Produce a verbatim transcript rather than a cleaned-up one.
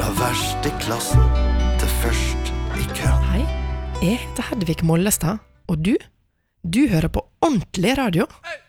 Fra verste klassen til først i køen. Hei, jeg heter Hedvig Mollestad, og du, du hører på ordentlig radio.